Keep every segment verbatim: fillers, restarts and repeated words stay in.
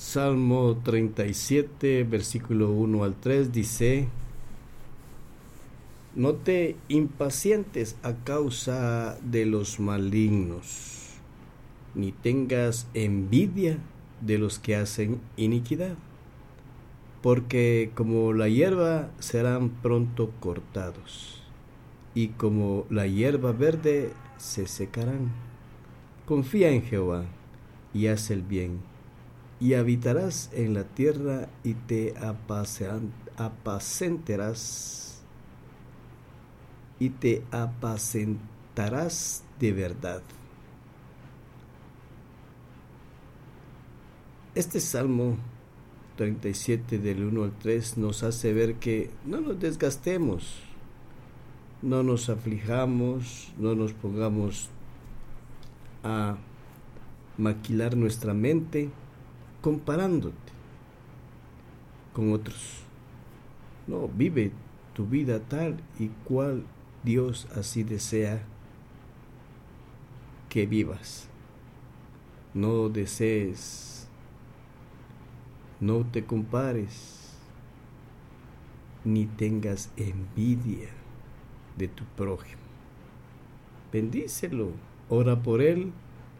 Salmo treinta y siete, versículo uno al tres dice: no te impacientes a causa de los malignos, ni tengas envidia de los que hacen iniquidad, porque como la hierba serán pronto cortados, y como la hierba verde se secarán. Confía en Jehová y haz el bien, y habitarás en la tierra y te apacentarás y te apacentarás de verdad. Este Salmo treinta y siete del uno al tres nos hace ver que no nos desgastemos, no nos aflijamos, no nos pongamos a maquilar nuestra mente comparándote con otros. No, vive tu vida tal y cual Dios así desea que vivas. No desees, no te compares, ni tengas envidia de tu prójimo. Bendícelo, ora por él,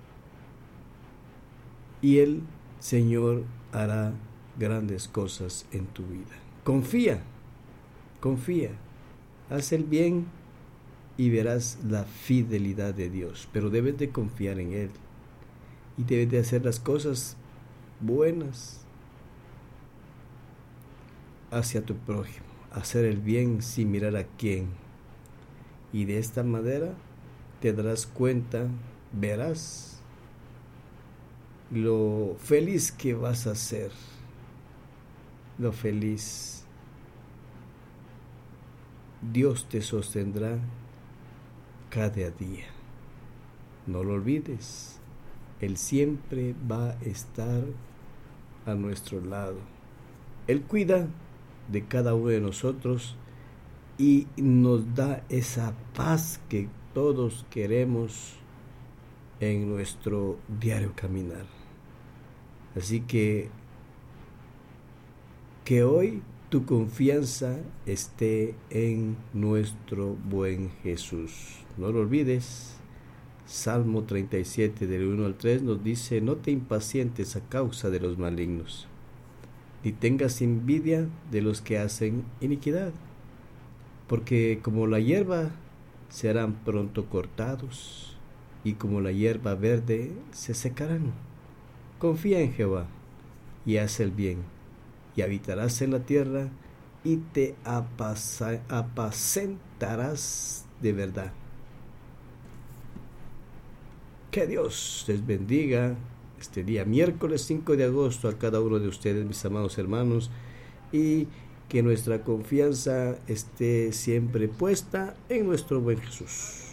y el Señor hará grandes cosas en tu vida. Confía, confía, haz el bien y verás la fidelidad de Dios, pero debes de confiar en Él y debes de hacer las cosas buenas hacia tu prójimo, hacer el bien sin mirar a quién, y de esta manera te darás cuenta, verás lo feliz que vas a ser, lo feliz. Dios te sostendrá cada día. No lo olvides, Él siempre va a estar a nuestro lado. Él cuida de cada uno de nosotros y nos da esa paz que todos queremos en nuestro diario caminar. Así que que hoy tu confianza esté en nuestro buen Jesús. No lo olvides. Salmo treinta y siete del uno al tres nos dice: no te impacientes a causa de los malignos, ni tengas envidia de los que hacen iniquidad, porque como la hierba serán pronto cortados, y como la hierba verde se secarán. Confía en Jehová y haz el bien, y habitarás en la tierra y te apacentarás de verdad. Que Dios les bendiga este día miércoles cinco de agosto a cada uno de ustedes, mis amados hermanos, y que nuestra confianza esté siempre puesta en nuestro buen Jesús.